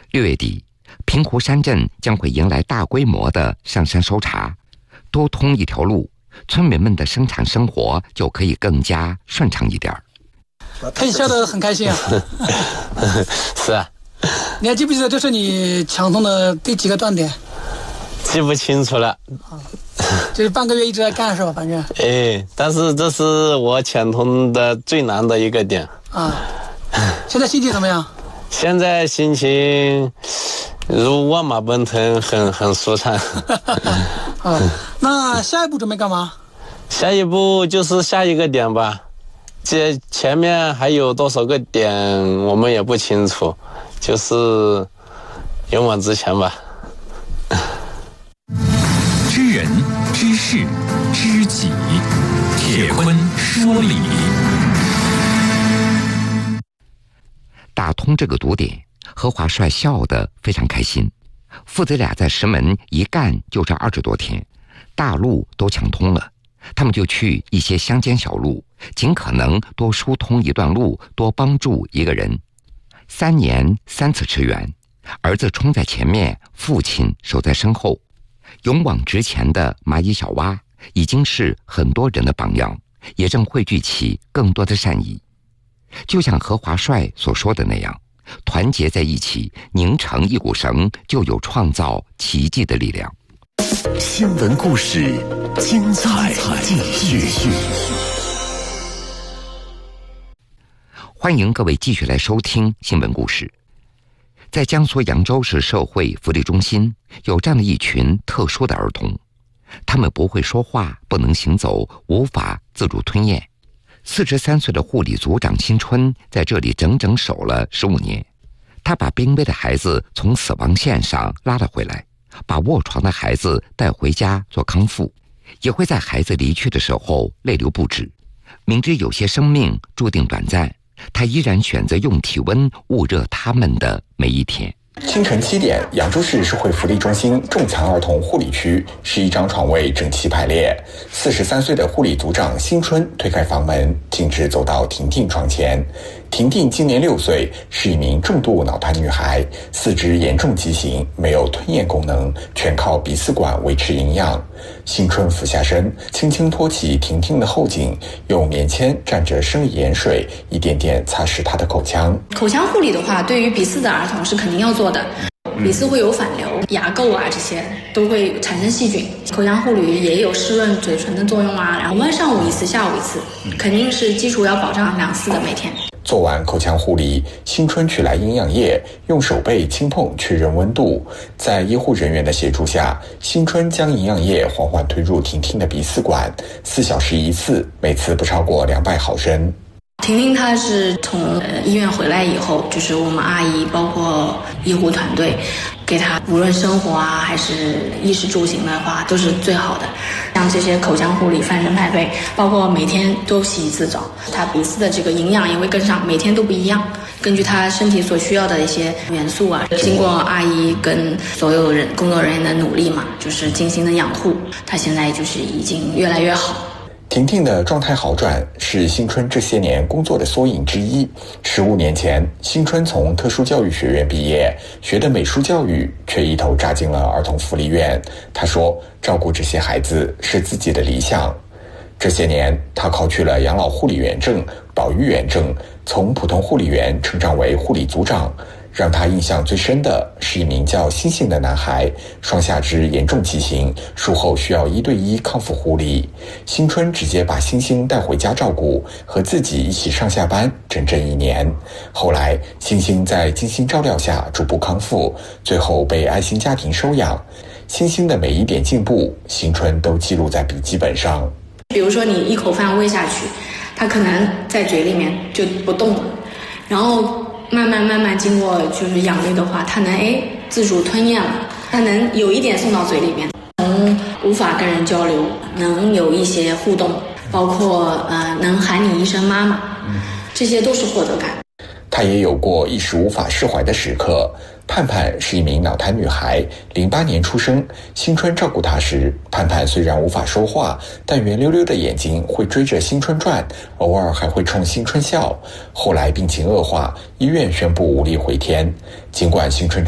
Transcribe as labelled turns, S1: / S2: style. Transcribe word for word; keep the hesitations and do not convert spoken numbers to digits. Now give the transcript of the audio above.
S1: 六月底，平湖山镇将会迎来大规模的上山搜查，多通一条路，村民们的生产生活就可以更加顺畅一点。
S2: 看你笑得很开心啊！
S3: 是啊。
S2: 你还记不记得这是你抢通的第几个断点？
S3: 记不清楚了。
S2: 啊，就是半个月一直在干是吧？反正。
S3: 哎，但是这是我抢通的最难的一个点。
S2: 啊，现在心情怎么样？
S3: 现在心情如万马奔腾，很很舒畅。
S2: 啊，那下一步准备干嘛？
S3: 下一步就是下一个点吧。这前面还有多少个点我们也不清楚，就是勇往直前吧。
S4: 知人知事知己，铁坤说理。
S1: 打通这个堵点，何华帅笑得非常开心。父子俩在石门一干就这二十多天，大路都抢通了，他们就去一些乡间小路，尽可能多疏通一段路，多帮助一个人。三年三次驰援，儿子冲在前面，父亲守在身后，勇往直前的蚂蚁小蛙已经是很多人的榜样，也正汇聚起更多的善意。就像何华帅所说的那样，团结在一起，拧成一股绳，就有创造奇迹的力量。
S5: 新闻故事，精彩继续。
S1: 欢迎各位继续来收听新闻故事。在江苏扬州市社会福利中心，有这样的一群特殊的儿童，他们不会说话，不能行走，无法自主吞咽。四十三岁的护理组长新春在这里整整守了十五年，他把濒危的孩子从死亡线上拉了回来，把卧床的孩子带回家做康复，也会在孩子离去的时候泪流不止。明知有些生命注定短暂，他依然选择用体温捂热他们的每一天。
S6: 清晨七点，扬州市社会福利中心重残儿童护理区十一张床位整齐排列。四十三岁的护理组长新春推开房门，径直走到婷婷床前。婷婷今年六岁，是一名重度脑瘫女孩，四肢严重畸形，没有吞咽功能，全靠鼻饲管维持营养。新春俯下身，轻轻托起婷婷的后颈，用棉签蘸着生理盐水，一点点擦拭她的口腔。
S7: 口腔护理的话，对于鼻饲的儿童是肯定要做的。鼻饲会有反流，牙垢啊这些都会产生细菌。口腔护理也有湿润嘴唇的作用啊。然后我们上午一次，下午一次，肯定是基础要保障两次的每天。
S6: 做完口腔护理，新春取来营养液，用手背轻碰确认温度。在医护人员的协助下，新春将营养液缓缓推入婷婷的鼻饲管，四小时一次，每次不超过两百毫升。
S7: 婷婷她是从医院回来以后，就是我们阿姨包括医护团队给她无论生活啊还是衣食住行的话都是最好的。像这些口腔护理、翻身拍背，包括每天都洗一次澡，她鼻饲的这个营养也会跟上，每天都不一样，根据她身体所需要的一些元素啊，经过阿姨跟所有人工作人员的努力嘛，就是精心的养护，她现在就是已经越来越好。
S6: 婷婷的状态好转是新春这些年工作的缩影之一。十五年前，新春从特殊教育学院毕业，学的美术教育，却一头扎进了儿童福利院。他说，照顾这些孩子是自己的理想。这些年，他考取了养老护理员证、保育员证，从普通护理员成长为护理组长。让他印象最深的是一名叫星星的男孩，双下肢严重畸形，术后需要一对一康复护理。新春直接把星星带回家照顾，和自己一起上下班整整一年。后来，星星在精心照料下逐步康复，最后被爱心家庭收养。星星的每一点进步，新春都记录在笔记本上。
S7: 比如说你一口饭喂下去，他可能在嘴里面就不动了，然后慢慢慢慢经过就是养育的话，他能哎自主吞咽了，他能有一点送到嘴里边，从无法跟人交流，能有一些互动，包括呃能喊你一声妈妈，这些都是获得感。
S6: 他也有过一时无法释怀的时刻。盼盼是一名脑瘫女孩，零八年出生。新春照顾她时，盼盼虽然无法说话，但圆溜溜的眼睛会追着新春转，偶尔还会冲新春笑。后来病情恶化，医院宣布无力回天。尽管新春